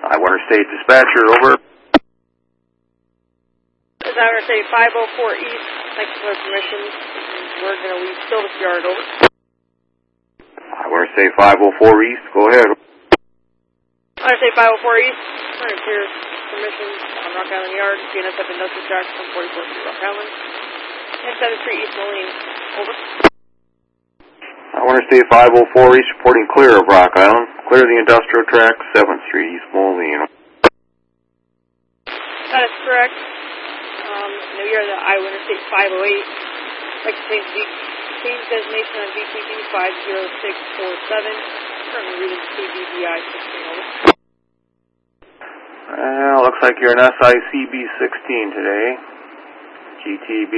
Iwinter State Dispatcher, over. This is Iwinter State 504 East. Thanks for permission. We're going to leave Silvis Yard, over. Iwinter State 504 East, go ahead. Iwinter State 504 East. We're going to clear permission on Rock Island Yard. BNSF Industrial Track from 44th Street, Rock Island. And 7th Street, East Moline, over. Iwinter State 504 East, reporting clear of Rock Island. Clear the industrial track, 7th Street, East Moline. That is correct. We are the Iwinter State 508. I'd like to change designation on VTB 50647. Currently reading CBBI 16, over. Looks like you're an SICB 16 today. GTB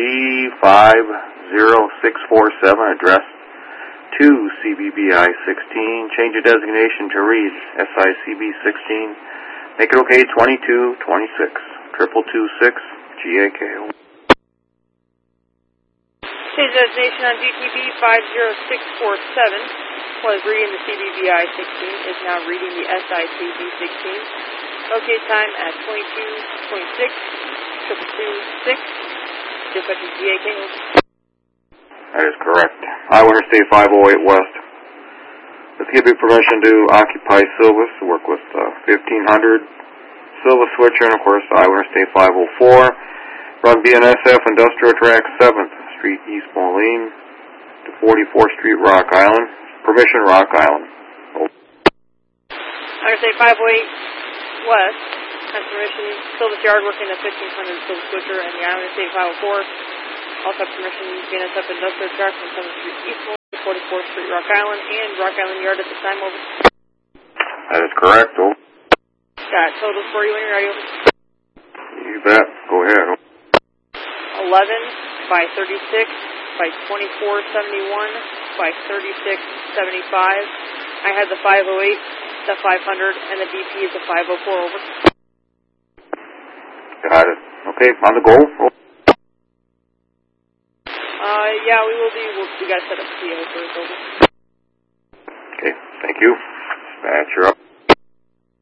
50647, address to CBBI 16. Change your designation to read SICB 16. Make it okay, 2226 2226 GAK. Change designation on GTB 50647 was reading the CBBI 16, is now reading the SICB 16. Locate time at 2226 2226. Dispatch GAK. That is correct. Iwinter State 508 West. Let's give you permission to occupy Silvis, to work with 1500 Silvis switcher, and of course Iwinter State 504. Run BNSF Industrial Track 7th Street, East Moline, to 44th Street, Rock Island. Permission, Rock Island. Iwinter State 508 West. Has permission. Silvis Yard working at 1500 Silvis switcher, and the Iwinter State 504. Also have permission to BNSF Industrial Track from 7th Street East Moline to 44th Street, Rock Island, and Rock Island Yard at this time, over. That is correct, over. Got totals for you when you're ready, over. You bet. Go ahead, over. 11 by 36 by 2471 by 3675. I had the 508, the 500, and the BP is the 504, over. Got it. Okay, on the go, over. Yeah, we will be. We got to set up PO first, over. Okay, thank you. Dispatcher up.